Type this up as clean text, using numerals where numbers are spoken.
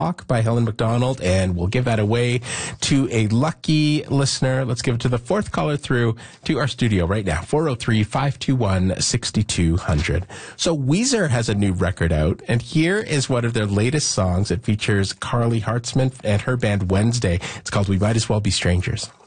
Walk by Helen McDonald, and we'll give that away to a lucky listener. Let's give it to the fourth caller through to our studio right now, 403-521-6200. So Weezer has a new record out, and here is one of their latest songs. It features Carly Hartzman and her band Wednesday. It's called We Might As Well Be Strangers.